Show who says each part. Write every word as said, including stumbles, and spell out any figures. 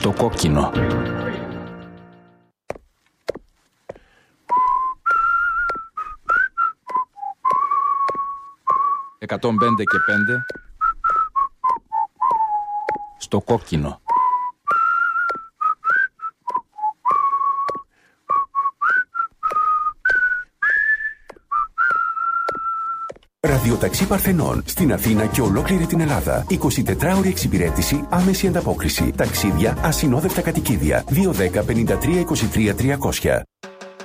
Speaker 1: Στο κόκκινο. εκατόν πέντε και πέντε. Στο κόκκινο.
Speaker 2: Ραδιοταξί Παρθενών στην Αθήνα και ολόκληρη την Ελλάδα. εικοσιτετράωρη εξυπηρέτηση, άμεση ανταπόκριση. Ταξίδια, ασυνόδευτα κατοικίδια. δύο ένα μηδέν πέντε τρία είκοσι τρία τριακόσια.